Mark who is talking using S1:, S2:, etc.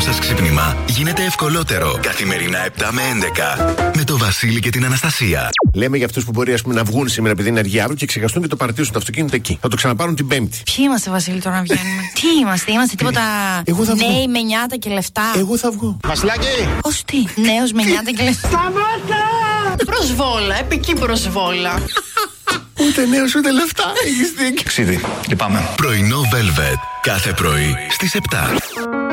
S1: σας ξύπνημα γίνεται ευκολότερο. Καθημερινά 7 με 11 με το Βασίλη και την Αναστασία.
S2: Λέμε για αυτούς που μπορεί να βγουν σήμερα επειδή είναι αργή αύριο και ξεχαστούν και το παρατήσουν το αυτοκίνητο εκεί. Θα το ξαναπάρουν την Πέμπτη.
S3: Ποιοι είμαστε, Βασίλη, τώρα να βγαίνουμε? Τι είμαστε τίποτα νέοι με νιάτα και λεφτά?
S2: Εγώ θα βγω.
S4: Βασιλάκη!
S3: Ως τι, νέος με νιάτα και λεφτά?
S4: Σταμάτα!
S3: Προσβόλα, επική προσβόλα.
S2: Ούτε νέος ούτε λεφτά. Έχεις δίκιο.
S1: Ξίδι, λυπάμαι. Πρωινό Velvet. Κάθε πρωί στις 7.